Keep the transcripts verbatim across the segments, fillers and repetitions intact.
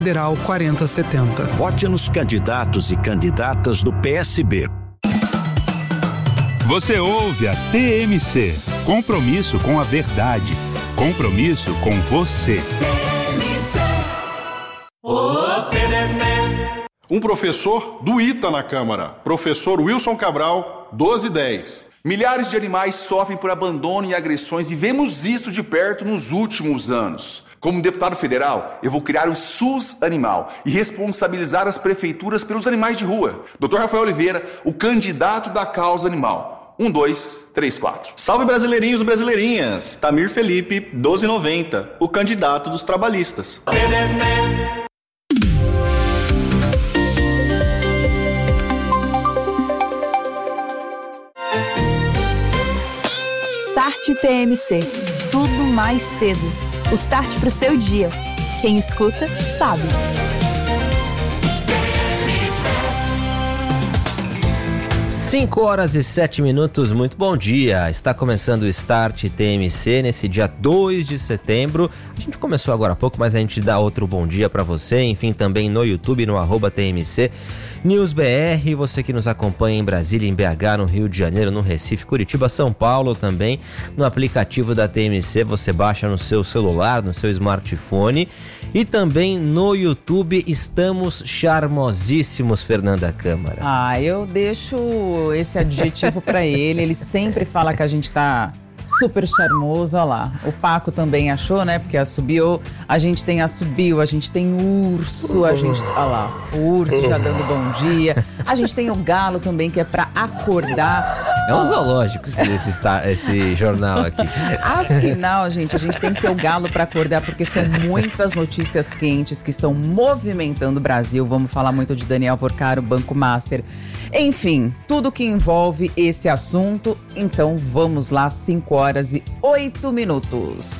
Federal quarenta setenta. Vote nos candidatos e candidatas do P S B. Você ouve a T M C. Compromisso com a verdade. Compromisso com você. Um professor do I T A na Câmara, professor Wilson Cabral, doze e dez. Milhares de animais sofrem por abandono e agressões e vemos isso de perto nos últimos anos. Como deputado federal, eu vou criar o SUS Animal e responsabilizar as prefeituras pelos animais de rua. doutor Rafael Oliveira, o candidato da causa animal. Um, dois, três, quatro. Salve brasileirinhos e brasileirinhas. Tamir Felipe, doze e noventa, o candidato dos trabalhistas. Start T M C. Tudo mais cedo. O start pro seu dia. Quem escuta, sabe. cinco horas e sete minutos, muito bom dia. Está começando o Start T M C nesse dia dois de setembro. A gente começou agora há pouco, mas a gente dá outro bom dia para você. Enfim, também no YouTube, no arroba T M C News B R. Você que nos acompanha em Brasília, em B H, no Rio de Janeiro, no Recife, Curitiba, São Paulo também. No aplicativo da T M C, você baixa no seu celular, no seu smartphone. E também no YouTube, estamos charmosíssimos, Fernanda Câmara. Ah, eu deixo esse adjetivo pra ele. Ele sempre fala que a gente tá super charmoso, olha lá. O Paco também achou, né? Porque assobiou. A gente tem assobio, a gente tem urso, a gente... Olha lá, o urso já dando bom dia. A gente tem o galo também, que é pra acordar. É um zoológico esse, esse jornal aqui. Afinal, gente, a gente tem que ter o galo pra acordar, porque são muitas notícias quentes que estão movimentando o Brasil. Vamos falar muito de Daniel Porcaro, Banco Master. Enfim, tudo que envolve esse assunto. Então vamos lá, cinco horas e oito minutos.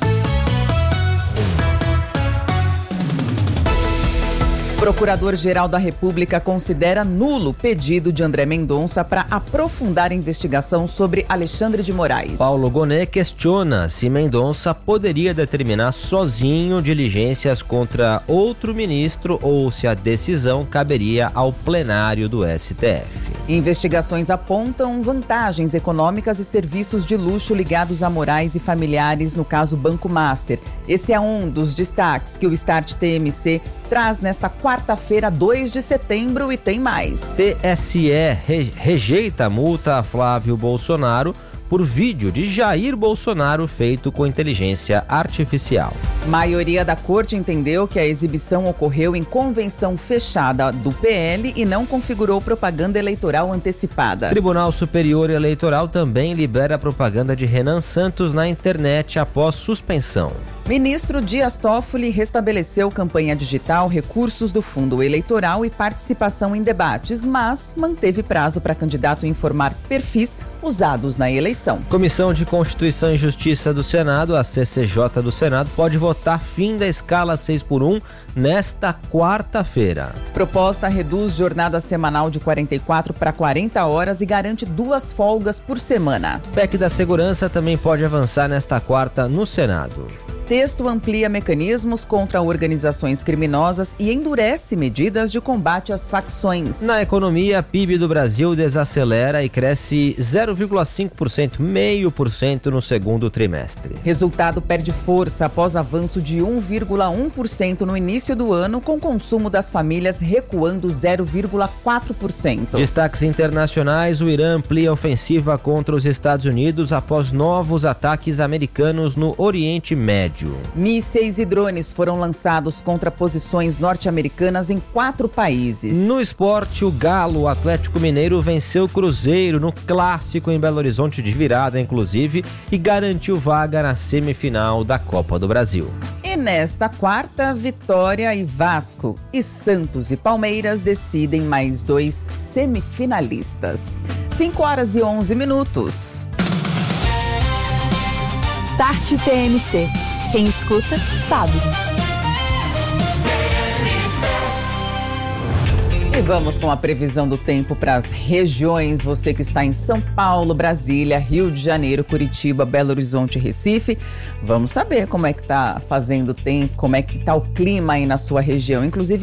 Procurador-Geral da República considera nulo pedido de André Mendonça para aprofundar a investigação sobre Alexandre de Moraes. Paulo Gonet questiona se Mendonça poderia determinar sozinho diligências contra outro ministro ou se a decisão caberia ao plenário do S T F. Investigações apontam vantagens econômicas e serviços de luxo ligados a Moraes e familiares no caso Banco Master. Esse é um dos destaques que o Start T M C traz nesta quarta-feira, dois de setembro, e tem mais. T S E re- rejeita a multa a Flávio Bolsonaro por vídeo de Jair Bolsonaro feito com inteligência artificial. Maioria da corte entendeu que a exibição ocorreu em convenção fechada do P L e não configurou propaganda eleitoral antecipada. Tribunal Superior Eleitoral também libera a propaganda de Renan Santos na internet após suspensão. Ministro Dias Toffoli restabeleceu campanha digital, recursos do fundo eleitoral e participação em debates, mas manteve prazo para candidato informar perfis usados na eleição. Comissão de Constituição e Justiça do Senado, a C C J do Senado, pode votar fim da escala seis por um nesta quarta-feira. Proposta reduz jornada semanal de quarenta e quatro para quarenta horas e garante duas folgas por semana. P E C da Segurança também pode avançar nesta quarta no Senado. Texto amplia mecanismos contra organizações criminosas e endurece medidas de combate às facções. Na economia, P I B do Brasil desacelera e cresce zero vírgula cinco por cento, meio por cento no segundo trimestre. Resultado perde força após avanço de um vírgula um por cento no início do ano, com consumo das famílias recuando zero vírgula quatro por cento. Destaques internacionais: o Irã amplia ofensiva contra os Estados Unidos após novos ataques americanos no Oriente Médio. Mísseis e drones foram lançados contra posições norte-americanas em quatro países. No esporte, o Galo, o Atlético Mineiro, venceu o Cruzeiro no clássico em Belo Horizonte de virada, inclusive, e garantiu vaga na semifinal da Copa do Brasil. E nesta quarta, Vitória e Vasco, e Santos e Palmeiras decidem mais dois semifinalistas. cinco horas e onze minutos. Start T M C. Quem escuta, sabe. E vamos com a previsão do tempo para as regiões. Você que está em São Paulo, Brasília, Rio de Janeiro, Curitiba, Belo Horizonte e Recife. Vamos saber como é que está fazendo o tempo, como é que está o clima aí na sua região. Inclusive,